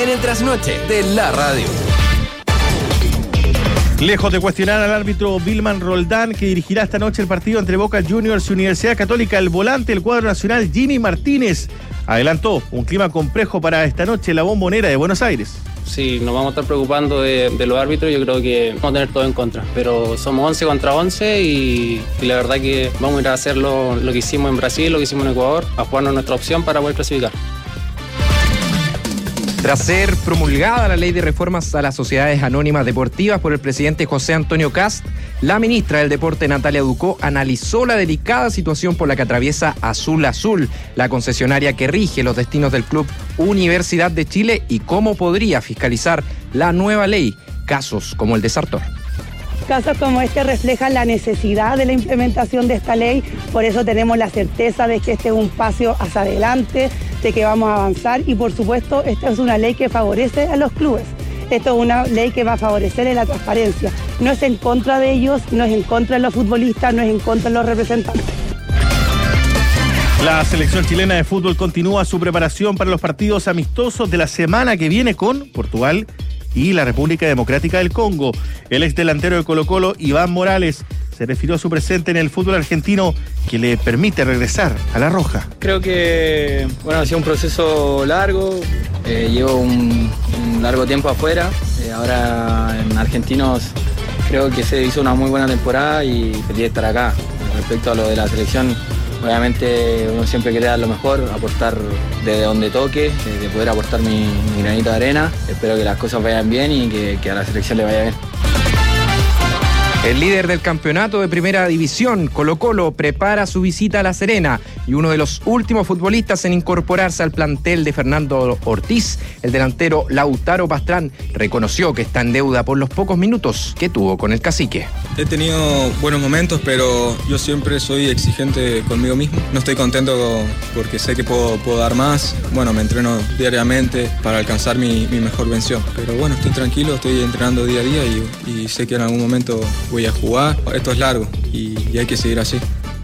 en el trasnoche de la radio. Lejos de cuestionar al árbitro Vilman Roldán, que dirigirá esta noche el partido entre Boca Juniors y Universidad Católica, el volante del cuadro nacional, Gini Martínez, adelantó un clima complejo para esta noche en la Bombonera de Buenos Aires. Sí, nos vamos a estar preocupando de los árbitros. Yo creo que vamos a tener todo en contra, pero somos 11 contra 11 y la verdad que vamos a ir a hacer lo que hicimos en Brasil, lo que hicimos en Ecuador, a jugarnos nuestra opción para poder clasificar. Tras ser promulgada la ley de reformas a las sociedades anónimas deportivas por el presidente José Antonio Kast, la ministra del Deporte Natalia Ducó analizó la delicada situación por la que atraviesa Azul Azul, la concesionaria que rige los destinos del club Universidad de Chile, y cómo podría fiscalizar la nueva ley casos como el de Sartor. Casos como este reflejan la necesidad de la implementación de esta ley, por eso tenemos la certeza de que este es un paso hacia adelante, de que vamos a avanzar y por supuesto esta es una ley que favorece a los clubes. Esto es una ley que va a favorecer en la transparencia. No es en contra de ellos, no es en contra de los futbolistas, no es en contra de los representantes. La selección chilena de fútbol continúa su preparación para los partidos amistosos de la semana que viene con Portugal y la República Democrática del Congo. El ex delantero de Colo-Colo, Iván Morales, se refirió a su presente en el fútbol argentino que le permite regresar a la roja. Creo que ha sido un proceso largo, llevo un largo tiempo afuera, ahora en Argentinos creo que se hizo una muy buena temporada y feliz de estar acá. Respecto a lo de la selección, obviamente uno siempre quiere dar lo mejor, aportar desde donde toque, de poder aportar mi granito de arena. Espero que las cosas vayan bien y que a la selección le vaya bien. El líder del campeonato de primera división, Colo-Colo, prepara su visita a La Serena y uno de los últimos futbolistas en incorporarse al plantel de Fernando Ortiz, el delantero Lautaro Pastrán, reconoció que está en deuda por los pocos minutos que tuvo con el cacique. He tenido buenos momentos, pero yo siempre soy exigente conmigo mismo. No estoy contento porque sé que puedo dar más. Bueno, me entreno diariamente para alcanzar mi mejor versión. Pero bueno, estoy tranquilo, estoy entrenando día a día y sé que en algún momento voy a jugar. Esto es largo y hay que seguir así.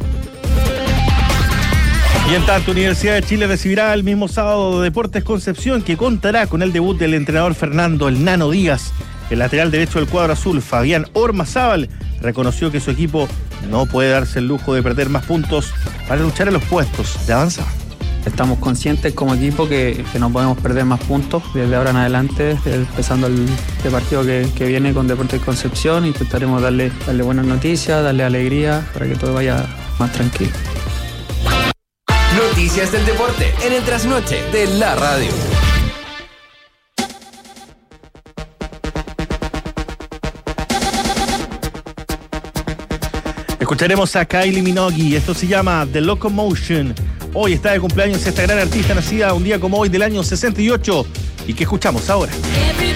Y en tanto, Universidad de Chile recibirá el mismo sábado Deportes Concepción, que contará con el debut del entrenador Fernando El Nano Díaz. El lateral derecho del cuadro azul, Fabián Ormazábal, reconoció que su equipo no puede darse el lujo de perder más puntos para luchar en los puestos de avanzada. Estamos conscientes como equipo que no podemos perder más puntos desde ahora en adelante, empezando este partido que viene con Deportes Concepción. Intentaremos darle buenas noticias, darle alegría para que todo vaya más tranquilo. Noticias del deporte en el trasnoche de la radio. Escucharemos a Kylie Minogue, esto se llama The Locomotion. Hoy está de cumpleaños esta gran artista nacida un día como hoy del año 68 y que escuchamos ahora.